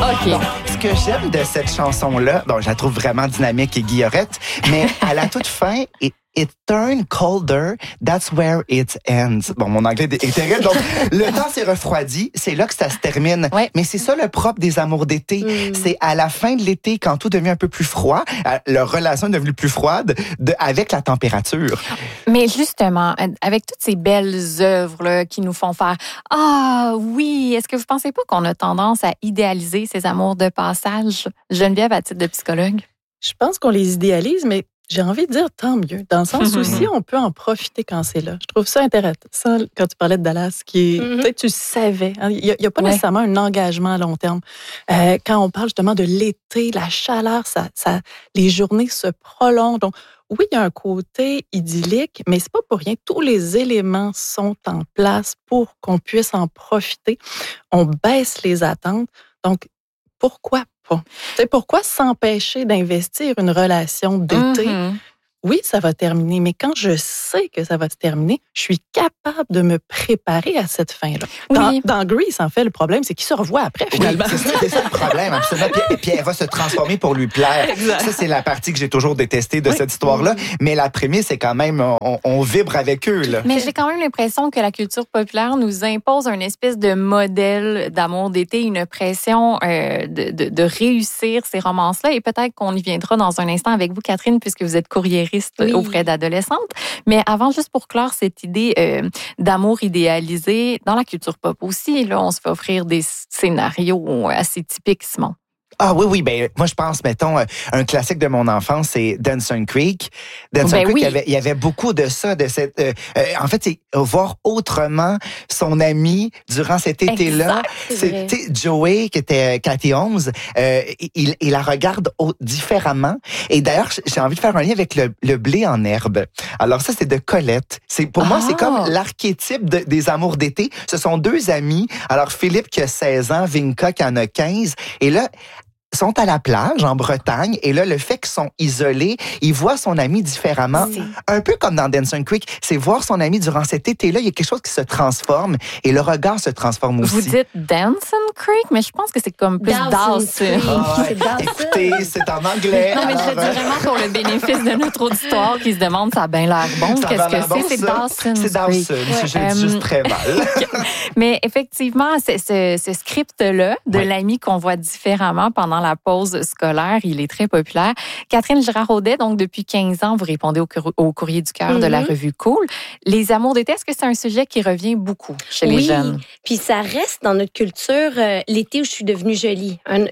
OK. Bon, ce que j'aime de cette chanson-là, bon, je la trouve vraiment dynamique et guillerette, mais à la toute fin, It turned colder, that's where it ends. Bon, mon anglais est terrible. Donc, le temps s'est refroidi, c'est là que ça se termine. Ouais. Mais c'est ça le propre des amours d'été. C'est à la fin de l'été, quand tout devient un peu plus froid, leur relation est devenue plus froide avec la température. Mais justement, avec toutes ces belles œuvres là, qui nous font faire « Ah oui », est-ce que vous pensez pas qu'on a tendance à idéaliser ces amours de passage? Geneviève, à titre de psychologue. Je pense qu'on les idéalise, mais j'ai envie de dire tant mieux, dans le sens où si on peut en profiter quand c'est là. Je trouve ça intéressant quand tu parlais de Dallas, qui est, peut-être tu savais, hein, il n'y a pas nécessairement un engagement à long terme. Quand on parle justement de l'été, la chaleur, les journées se prolongent. Donc, oui, il y a un côté idyllique, mais c'est pas pour rien. Tous les éléments sont en place pour qu'on puisse en profiter. On baisse les attentes. Donc, pourquoi pas? C'est pourquoi s'empêcher d'investir une relation d'été? Oui, ça va terminer, mais quand je sais que ça va se terminer, je suis capable de me préparer à cette fin-là. Dans Grease, en fait, le problème, c'est qu'il se revoit après, finalement. Oui, c'est ça le problème, absolument. Puis elle va se transformer pour lui plaire. Exact. Ça, c'est la partie que j'ai toujours détestée de cette histoire-là. Mais la prémisse, c'est quand même, on vibre avec eux. Là. Mais j'ai quand même l'impression que la culture populaire nous impose une espèce de modèle d'amour d'été, une pression de réussir ces romances-là. Et peut-être qu'on y viendra dans un instant avec vous, Catherine, puisque vous êtes courriériste auprès d'adolescentes. Mais avant, juste pour clore cette idée d'amour idéalisé, dans la culture pop aussi, là, on se fait offrir des scénarios assez typiques, Simon. Ah oui, ben moi je pense, mettons, un classique de mon enfance, c'est Dawson's Creek. Dawson's Creek, il y avait beaucoup de ça, de cette. En fait, c'est voir autrement son ami durant cet été-là. C'est Joey, qui était Cathy Holmes, il la regarde différemment. Et d'ailleurs, j'ai envie de faire un lien avec le blé en herbe. Alors ça, c'est de Colette. Pour moi, c'est comme l'archétype des amours d'été. Ce sont deux amis. Alors Philippe qui a 16 ans, Vinka qui en a 15. Et là, sont à la plage en Bretagne et là, le fait qu'ils sont isolés, il voit son ami différemment. Un peu comme dans Dawson's Creek, c'est voir son ami durant cet été-là, il y a quelque chose qui se transforme et le regard se transforme aussi. Vous dites Dawson's Creek, mais je pense que c'est comme plus Dawson. Écoutez, c'est en anglais. Non, mais je le dis vraiment pour le bénéfice de notre auditoire qui se demande, ça a bien l'air bon. Qu'est-ce que c'est? C'est Dawson's C'est Dawson. Je dis juste très mal. Mais effectivement, ce script-là de l'ami qu'on voit différemment pendant la pause scolaire, il est très populaire. Catherine Girard-Audet, donc depuis 15 ans, vous répondez au courrier du cœur de la revue Cool. Les amours d'été, est-ce que c'est un sujet qui revient beaucoup chez les jeunes? Puis ça reste dans notre culture, l'été où je suis devenue jolie. Un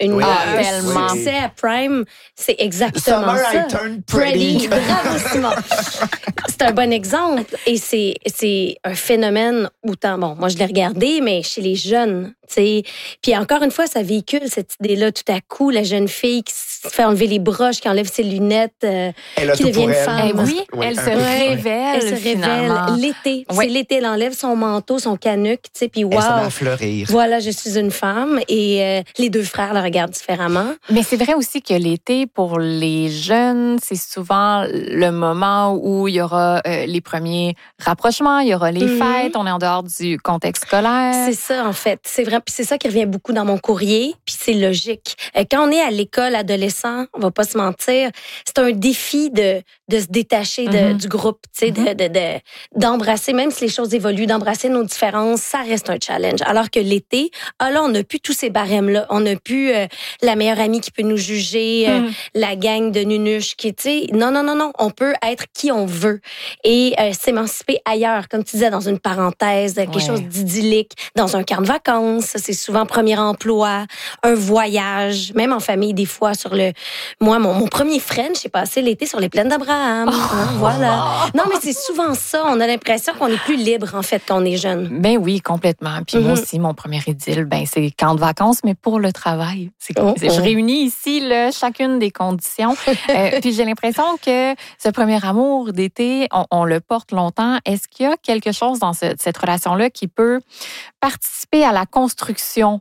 succès à Prime, c'est exactement Summer ça. I turned pretty. Bravo, Simon. C'est un bon exemple. Et c'est un phénomène autant, bon, moi je l'ai regardé, mais chez les jeunes, tu sais. Puis encore une fois, ça véhicule cette idée-là tout à coup, la jeune fille qui se fait enlever les broches, qui enlève ses lunettes, qui devient une femme. Elle se révèle. Elle se révèle l'été. C'est l'été, elle enlève son manteau, son canuc, tu sais, puis wow. Elle se met à fleurir. Voilà, je suis une femme. Et les deux frères la regardent différemment. Mais c'est vrai aussi que l'été, pour les jeunes, c'est souvent le moment où il y aura les premiers rapprochements, il y aura les fêtes, on est en dehors du contexte scolaire. C'est ça, en fait. C'est vrai, puis c'est ça qui revient beaucoup dans mon courrier, puis c'est logique. Quand on est à l'école adolescent, on va pas se mentir, c'est un défi de se détacher du groupe, tu sais, d'embrasser, même si les choses évoluent, d'embrasser nos différences, ça reste un challenge. Alors que l'été, là, on n'a plus tous ces barèmes-là. On n'a plus la meilleure amie qui peut nous juger, la gang de nunuches qui, tu sais, non. On peut être qui on veut et s'émanciper ailleurs, comme tu disais, dans une parenthèse, quelque chose d'idyllique, dans un camp de vacances, ça, c'est souvent premier emploi, un voyage, même en famille, des fois, moi, mon premier French, j'ai passé l'été sur les plaines d'Abraham. Voilà. Non, mais c'est souvent ça. On a l'impression qu'on est plus libre, en fait, quand on est jeune. Ben oui, complètement. Puis moi aussi, mon premier idylle, c'est camp de vacances, mais pour le travail. Je réunis ici chacune des conditions. Puis j'ai l'impression que ce premier amour d'été, on le porte longtemps. Est-ce qu'il y a quelque chose dans cette relation-là qui peut participer à la construction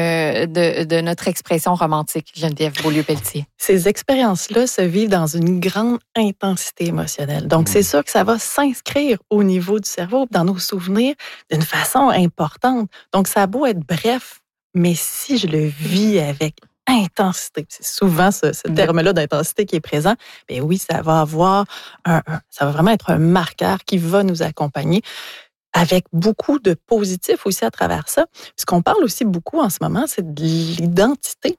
de notre expression romantique, Geneviève Beaulieu-Pelletier? Ces expériences-là se vivent dans une grande intensité émotionnelle. Donc, c'est sûr que ça va s'inscrire au niveau du cerveau, dans nos souvenirs, d'une façon importante. Donc, ça a beau être bref, mais si je le vis avec intensité, c'est souvent ce terme-là d'intensité qui est présent, bien oui, ça va vraiment être un marqueur qui va nous accompagner avec beaucoup de positifs aussi à travers ça. Ce qu'on parle aussi beaucoup en ce moment, c'est de l'identité.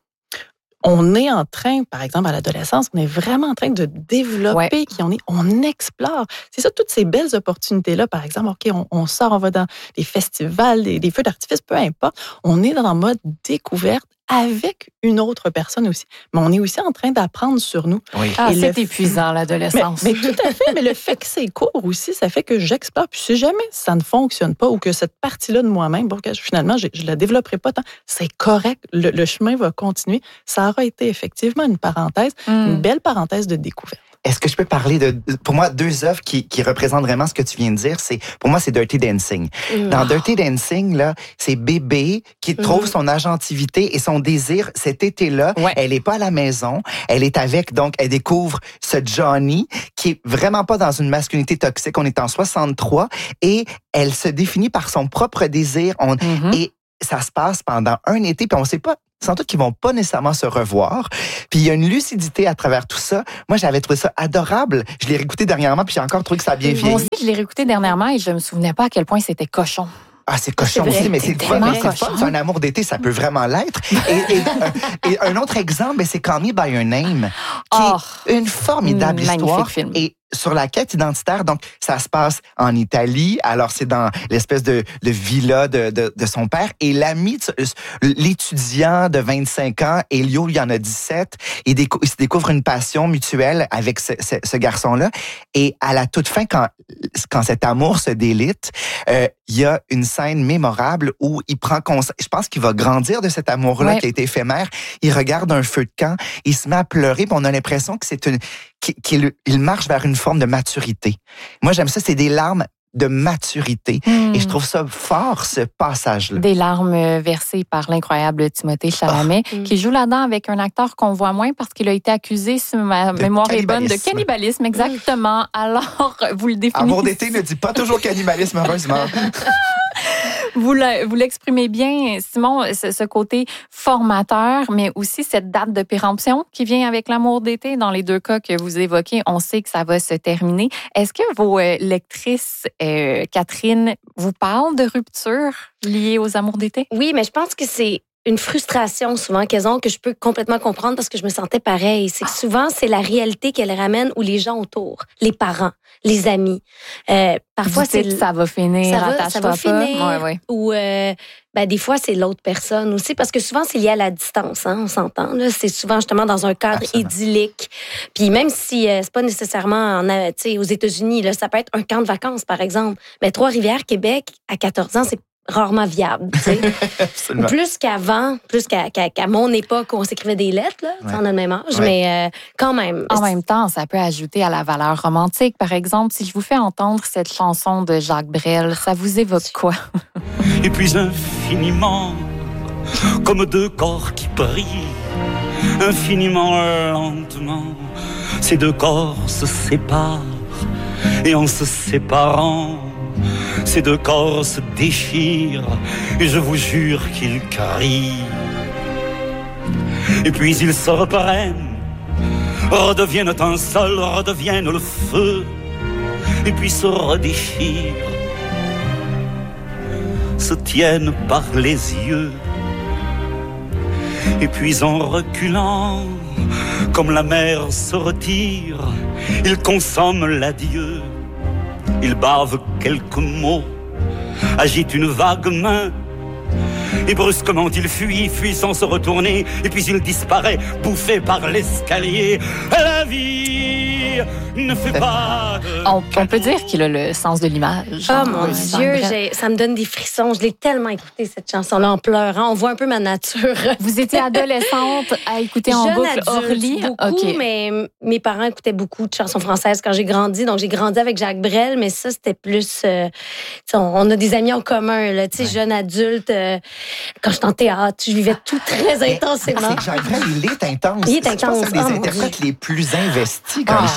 On est en train, par exemple, à l'adolescence, on est vraiment en train de développer qui on est. On explore. C'est ça, toutes ces belles opportunités-là, par exemple, OK, on sort, on va dans des festivals, des feux d'artifice, peu importe. On est dans le mode découverte avec une autre personne aussi. Mais on est aussi en train d'apprendre sur nous. Oui. C'est épuisant, l'adolescence. Mais tout à fait. Mais le fait que c'est court aussi, ça fait que j'explore. Puis si jamais ça ne fonctionne pas ou que cette partie-là de moi-même, bon, finalement, je ne la développerai pas tant, c'est correct. Le chemin va continuer. Ça aura été effectivement une parenthèse, une belle parenthèse de découverte. Est-ce que je peux parler pour moi, 2 œuvres qui représentent vraiment ce que tu viens de dire? Pour moi, c'est Dirty Dancing. Dans Dirty Dancing, là, c'est Bébé qui trouve son agentivité et son désir cet été-là. Ouais. Elle est pas à la maison. Elle est avec, donc, elle découvre ce Johnny qui est vraiment pas dans une masculinité toxique. On est en 63 et elle se définit par son propre désir. Et ça se passe pendant un été, puis on sait pas, sans doute qu'ils vont pas nécessairement se revoir. Puis il y a une lucidité à travers tout ça. Moi, j'avais trouvé ça adorable. Je l'ai réécouté dernièrement, puis j'ai encore trouvé que ça a bien vieilli. Moi aussi, je l'ai réécouté dernièrement et je me souvenais pas à quel point c'était cochon. Ah, c'est cochon aussi, mais c'est fun. C'est un amour d'été, ça peut vraiment l'être. Et un autre exemple, c'est Call Me By Your Name, qui est une formidable histoire. Film. Et sur la quête identitaire, donc ça se passe en Italie. Alors c'est dans l'espèce de villa de son père. Et l'ami, l'étudiant de 25 ans, Elio, il en a 17. Il se découvre une passion mutuelle avec ce garçon-là. Et à la toute fin, quand cet amour se délite, il y a une scène mémorable où il prend conscience. Je pense qu'il va grandir de cet amour-là qui a été éphémère. Il regarde un feu de camp, il se met à pleurer, puis on a l'impression que qu'il marche vers une forme de maturité. Moi, j'aime ça, c'est des larmes de maturité. Et je trouve ça fort, ce passage-là. Des larmes versées par l'incroyable Timothée Chalamet, qui joue là-dedans avec un acteur qu'on voit moins parce qu'il a été accusé, si ma mémoire est bonne, de cannibalisme. Exactement. Alors, vous le définissez. Amour d'été ne dit pas toujours cannibalisme, heureusement. Vous l'exprimez bien, Simon, ce côté formateur, mais aussi cette date de péremption qui vient avec l'amour d'été. Dans les 2 cas que vous évoquez, on sait que ça va se terminer. Est-ce que vos lectrices, Catherine, vous parlent de rupture liée aux amours d'été? Oui, mais je pense que c'est une frustration souvent qu'elles ont que je peux complètement comprendre parce que je me sentais pareil. C'est que souvent, c'est la réalité qu'elles ramènent ou les gens autour, les parents, les amis. Parfois, ça va finir, ça va finir. Ouais. Ou des fois, c'est l'autre personne aussi parce que souvent, c'est lié à la distance. Hein, on s'entend. Là. C'est souvent justement dans un cadre idyllique. Puis même si c'est pas nécessairement aux États-Unis, là, ça peut être un camp de vacances, par exemple. Mais Trois-Rivières, Québec, à 14 ans, c'est rarement viable. Plus qu'avant, plus qu'à mon époque où on s'écrivait des lettres, là, on a le même âge, mais quand même. En même temps, ça peut ajouter à la valeur romantique. Par exemple, si je vous fais entendre cette chanson de Jacques Brel, ça vous évoque quoi? Et puis infiniment, comme 2 corps qui brillent, infiniment lentement, ces 2 corps se séparent, et en se séparant, ces 2 corps se déchirent, et je vous jure qu'ils crient. Et puis ils se reprennent, redeviennent un seul, redeviennent le feu, et puis se redéchirent, se tiennent par les yeux. Et puis en reculant, comme la mer se retire, ils consomment l'adieu. Il bave quelques mots, agite une vague main, et brusquement il fuit sans se retourner, et puis il disparaît, bouffé par l'escalier. La vie ne fait pas de... On peut dire qu'il a le sens de l'image. Oh mon Dieu, ça me donne des frissons. Je l'ai tellement écouté, cette chanson-là, en pleurant. On voit un peu ma nature. Vous étiez adolescente à écouter en boucle Orly? Beaucoup, mais mes parents écoutaient beaucoup de chansons françaises quand j'ai grandi. Donc, j'ai grandi avec Jacques Brel, mais ça, c'était plus... on a des amis en commun, là, jeune adulte. Quand j'étais en théâtre, je vivais tout très intensément. C'est que Jacques Brel, il est intense. Il est intense. Je pense que c'est un des interprètes les plus investis quand il chante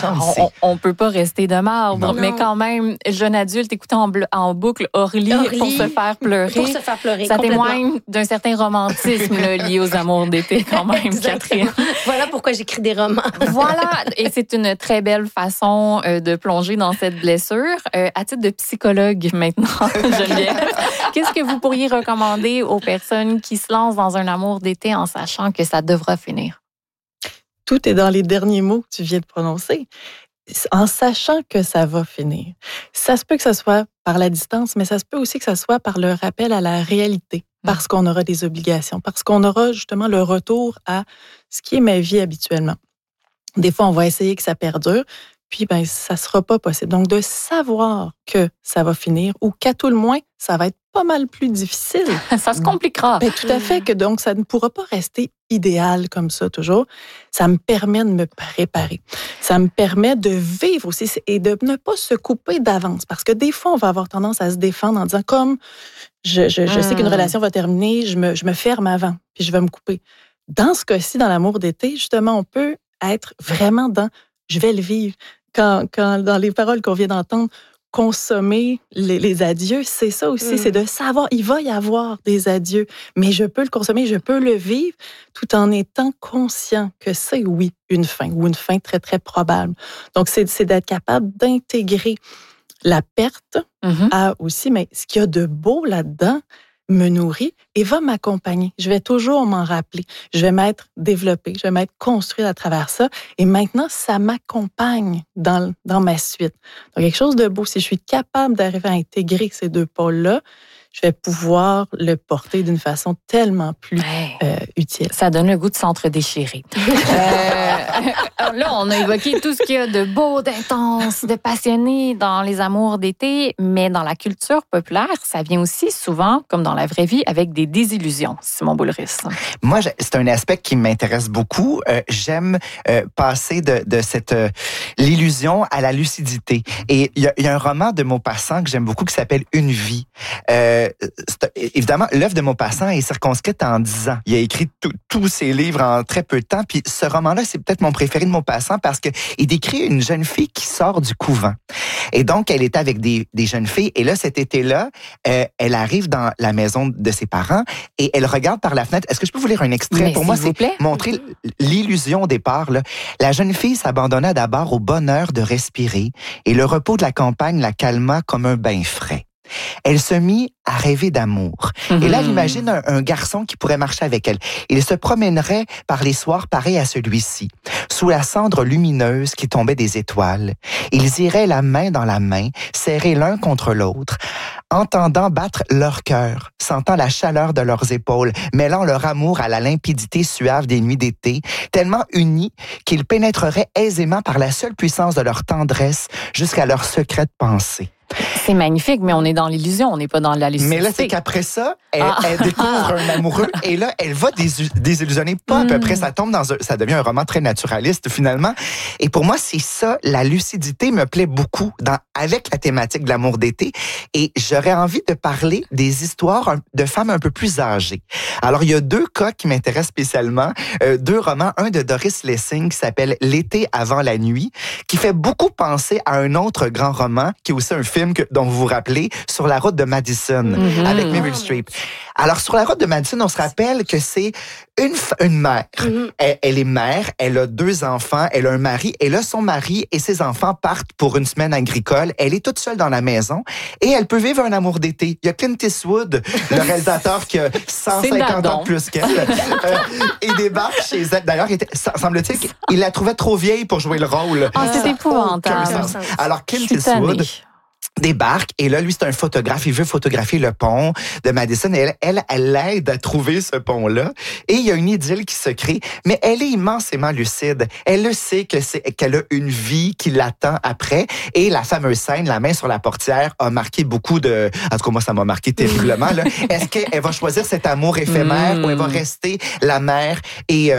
On peut pas rester de marbre, mais quand même, jeune adulte écoutant en boucle Orly pour se faire pleurer. Ça témoigne d'un certain romantisme lié aux amours d'été quand même, Catherine. Voilà pourquoi j'écris des romans. Voilà, et c'est une très belle façon de plonger dans cette blessure. À titre de psychologue maintenant, Geneviève, qu'est-ce que vous pourriez recommander aux personnes qui se lancent dans un amour d'été en sachant que ça devra finir? Tout est dans les derniers mots que tu viens de prononcer. En sachant que ça va finir. Ça se peut que ça soit par la distance, mais ça se peut aussi que ça soit par le rappel à la réalité, parce qu'on aura des obligations, parce qu'on aura justement le retour à ce qui est ma vie habituellement. Des fois, on va essayer que ça perdure, puis ça ne sera pas possible. Donc, de savoir que ça va finir ou qu'à tout le moins, ça va être pas mal plus difficile. Ça se compliquera. Tout à fait, que donc ça ne pourra pas rester idéal comme ça toujours. Ça me permet de me préparer. Ça me permet de vivre aussi et de ne pas se couper d'avance. Parce que des fois, on va avoir tendance à se défendre en disant comme je sais qu'une relation va terminer, je me ferme avant, puis je vais me couper. Dans ce cas-ci, dans l'amour d'été, justement, on peut être vraiment dans je vais le vivre. Quand dans les paroles qu'on vient d'entendre, consommer les adieux, c'est ça aussi, c'est de savoir, il va y avoir des adieux, mais je peux le consommer, je peux le vivre tout en étant conscient que c'est, oui, une fin, ou une fin très, très probable. Donc, c'est d'être capable d'intégrer la perte à aussi, mais ce qu'il y a de beau là-dedans, me nourrit et va m'accompagner. Je vais toujours m'en rappeler. Je vais m'être développée, je vais m'être construite à travers ça. Et maintenant, ça m'accompagne dans ma suite. Donc, quelque chose de beau. Si je suis capable d'arriver à intégrer ces deux pôles-là, je vais pouvoir le porter d'une façon tellement plus utile. Ça donne le goût de s'entre-déchirer. Là, on a évoqué tout ce qu'il y a de beau, d'intense, de passionné dans les amours d'été, mais dans la culture populaire, ça vient aussi souvent, comme dans la vraie vie, avec des désillusions. Simon Boulris. Moi, c'est un aspect qui m'intéresse beaucoup. J'aime passer de cette l'illusion à la lucidité. Et il y a un roman de Maupassant que j'aime beaucoup qui s'appelle Une vie. Évidemment, l'œuvre de Maupassant est circonscrite en 10 ans. Il a écrit tous ses livres en très peu de temps. Puis ce roman-là, c'est peut-être mon préféré de Maupassant parce qu'il décrit une jeune fille qui sort du couvent. Et donc, elle est avec des jeunes filles. Et là, cet été-là, elle arrive dans la maison de ses parents et elle regarde par la fenêtre. Est-ce que je peux vous lire un extrait? Mais pour moi, c'est montrer l'illusion au départ. Là. La jeune fille s'abandonna d'abord au bonheur de respirer et le repos de la campagne la calma comme un bain frais. Elle se mit à rêver d'amour. Et là, elle imagine un garçon qui pourrait marcher avec elle. Il se promènerait par les soirs pareils à celui-ci, sous la cendre lumineuse qui tombait des étoiles. Ils iraient la main dans la main, serrés l'un contre l'autre, entendant battre leur cœur, sentant la chaleur de leurs épaules, mêlant leur amour à la limpidité suave des nuits d'été, tellement unis qu'ils pénétreraient aisément par la seule puissance de leur tendresse jusqu'à leur secrète pensée. C'est magnifique, mais on est dans l'illusion, on n'est pas dans la lucidité. Mais là, c'est qu'après ça, elle découvre un amoureux et là, elle va désillusionner pas à peu près. Ça tombe ça devient un roman très naturaliste finalement. Et pour moi, c'est ça, la lucidité me plaît beaucoup avec la thématique de l'amour d'été. Et j'aurais envie de parler des histoires de femmes un peu plus âgées. Alors, il y a 2 cas qui m'intéressent spécialement. 2 romans, un de Doris Lessing qui s'appelle L'été avant la nuit, qui fait beaucoup penser à un autre grand roman qui est aussi un film dont vous vous rappelez, Sur la route de Madison, avec Meryl Streep. Alors, Sur la route de Madison, on se rappelle que c'est une mère. Elle est mère, elle a 2 enfants, elle a un mari, et là, son mari et ses enfants partent pour une semaine agricole. Elle est toute seule dans la maison et elle peut vivre un amour d'été. Il y a Clint Eastwood, le réalisateur qui a 150 ans de plus qu'elle, et débarque chez elle. D'ailleurs, semble-t-il qu'il la trouvait trop vieille pour jouer le rôle. C'est épouvantable. Alors, Clint Eastwood débarque et là, lui, c'est un photographe. Il veut photographier le pont de Madison et elle l'aide à trouver ce pont-là. Et il y a une idylle qui se crée, mais elle est immensément lucide. Elle le sait qu'elle a une vie qui l'attend après. Et la fameuse scène, la main sur la portière, a marqué beaucoup de... En tout cas, moi, ça m'a marqué terriblement. Là. Est-ce qu'elle va choisir cet amour éphémère ou elle va rester la mère et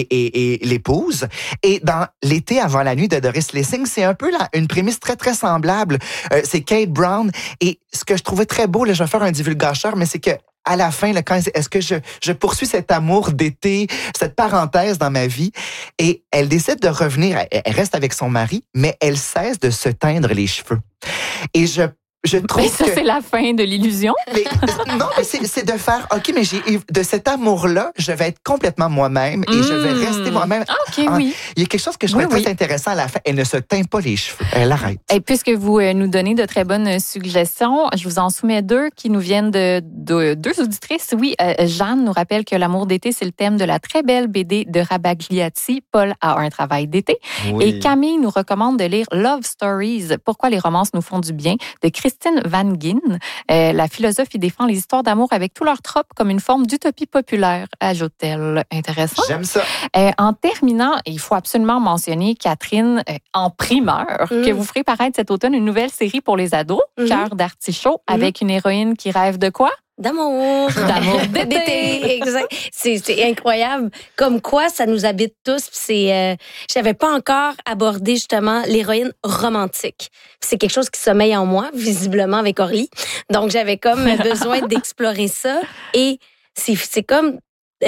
l'épouse? Et dans L'été avant la nuit de Doris Lessing, c'est un peu une prémisse très, très semblable. C'est Kate Brown. Et ce que je trouvais très beau, là, je vais faire un divulgateur, mais c'est que à la fin, là, est-ce que je poursuis cet amour d'été, cette parenthèse dans ma vie? Et elle décide de revenir. Elle reste avec son mari, mais elle cesse de se teindre les cheveux. Et je trouve mais ça, c'est la fin de l'illusion. Mais c'est de faire, OK, mais de cet amour-là, je vais être complètement moi-même et je vais rester moi-même. OK, oui. Il y a quelque chose que je trouve très intéressant à la fin. Elle ne se teint pas les cheveux. Elle arrête. Et puisque vous nous donnez de très bonnes suggestions, je vous en soumets 2 qui nous viennent de 2 auditrices. Oui, Jeanne nous rappelle que l'amour d'été, c'est le thème de la très belle BD de Rabagliati, Paul a un travail d'été. Oui. Et Camille nous recommande de lire Love Stories, Pourquoi les romances nous font du bien, de Christine Van Gien. La philosophe y défend les histoires d'amour avec tous leurs tropes comme une forme d'utopie populaire, ajoute-t-elle. Intéressant. J'aime ça. En terminant, il faut absolument mentionner, Catherine, en primeur, que vous ferez paraître cet automne une nouvelle série pour les ados, Cœur d'artichaut, avec une héroïne qui rêve de quoi? D'amour d'été, exact. C'est incroyable. Comme quoi, ça nous habite tous. J'avais pas encore abordé justement l'héroïne romantique. C'est quelque chose qui sommeille en moi, visiblement avec Orly. Donc j'avais comme besoin d'explorer ça. Et c'est comme,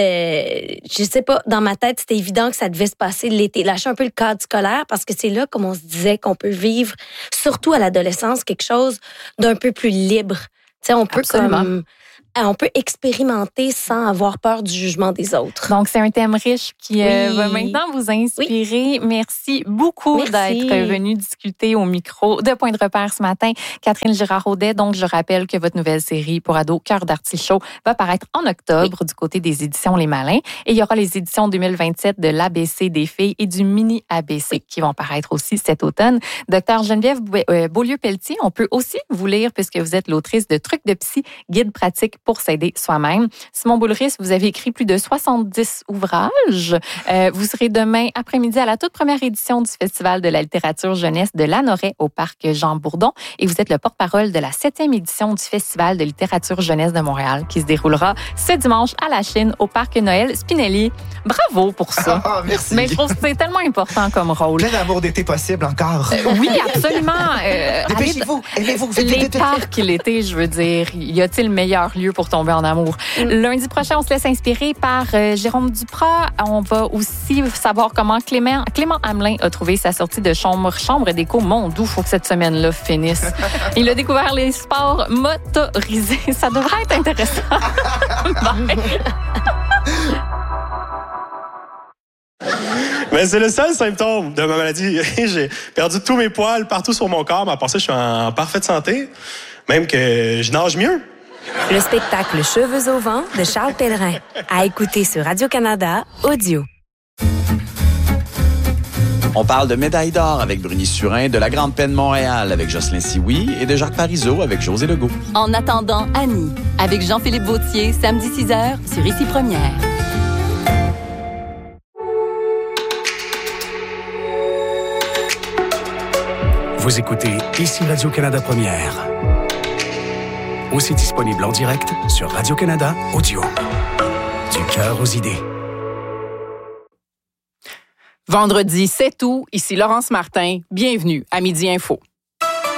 je sais pas, dans ma tête, c'était évident que ça devait se passer l'été. Lâcher un peu le cadre scolaire parce que c'est là, comme on se disait, qu'on peut vivre, surtout à l'adolescence, quelque chose d'un peu plus libre. Tu sais, on peut expérimenter sans avoir peur du jugement des autres. Donc, c'est un thème riche qui va maintenant vous inspirer. Oui. Merci beaucoup d'être venu discuter au micro de Point de repère ce matin. Catherine Girard-Audet, donc je rappelle que votre nouvelle série pour ados, Cœur d'artichaut, va paraître en octobre du côté des éditions Les Malins. Et il y aura les éditions 2027 de l'ABC des filles et du mini ABC qui vont paraître aussi cet automne. Docteur Geneviève Beaulieu-Pelletier, on peut aussi vous lire puisque vous êtes l'autrice de Trucs de psy, guide pratique pour s'aider soi-même. Simon Boulris, vous avez écrit plus de 70 ouvrages. Vous serez demain après-midi à la toute première édition du Festival de la littérature jeunesse de Lanoret au parc Jean Bourdon et vous êtes le porte-parole de la 7e édition du Festival de littérature jeunesse de Montréal qui se déroulera ce dimanche à la Chine au parc Noël Spinelli. Bravo pour ça. Oh, merci. Mais je trouve que c'est tellement important comme rôle. Plein d'amour d'été possible encore. Oui, absolument. Dépêchez-vous, aimez-vous. Les parcs l'été, je veux dire, y a-t-il meilleur lieu pour tomber en amour? Lundi prochain, on se laisse inspirer par Jérôme Duprat. On va aussi savoir comment Clément Hamelin a trouvé sa sortie de chambre d'écho. Mon Dieu, faut que cette semaine-là finisse. Il a découvert les sports motorisés. Ça devrait être intéressant. Mais c'est le seul symptôme de ma maladie. J'ai perdu tous mes poils partout sur mon corps, mais à part ça, je suis en parfaite santé. Même que je nage mieux. Le spectacle Cheveux au vent de Charles Pellerin. À écouter sur Radio-Canada Audio. On parle de médaille d'or avec Bruni Surin, de la Grande Peine Montréal avec Jocelyn Sioui et de Jacques Parizeau avec José Legault. En attendant Annie, avec Jean-Philippe Vautier, samedi 6h sur Ici Première. Vous écoutez Ici Radio-Canada Première. Aussi disponible en direct sur Radio-Canada Audio. Du cœur aux idées. Vendredi 7 août, ici Laurence Martin. Bienvenue à Midi Info.